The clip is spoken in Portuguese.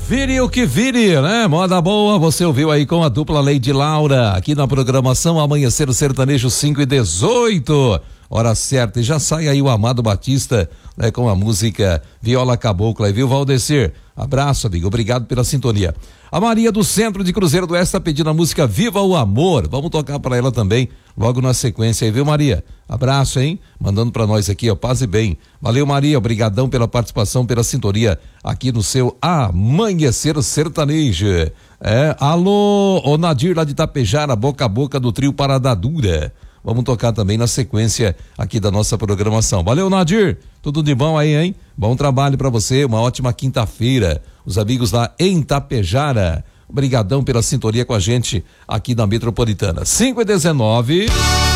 Vire o que vire, né? Moda boa, você ouviu aí com a dupla Lady Laura, aqui na programação Amanhecer Sertanejo 5:18. Hora certa, e já sai aí o Amado Batista, né, com a música Viola Cabocla, viu, Valdecir? Abraço, amigo, obrigado pela sintonia. A Maria do Centro de Cruzeiro do Oeste tá pedindo a música Viva o Amor, vamos tocar para ela também, logo na sequência aí, viu, Maria? Abraço, hein? Mandando para nós aqui, ó, paz e bem. Valeu, Maria, obrigadão pela participação, pela sintonia aqui no seu Amanhecer Sertanejo. Alô, o Nadir lá de Itapejara, boca a boca do trio Parada Dura. Vamos tocar também na sequência aqui da nossa programação. Valeu, Nadir, tudo de bom aí, hein? Bom trabalho para você, uma ótima quinta-feira. Os amigos lá em Itapejara, obrigadão pela sintonia com a gente aqui na Metropolitana. 5:19.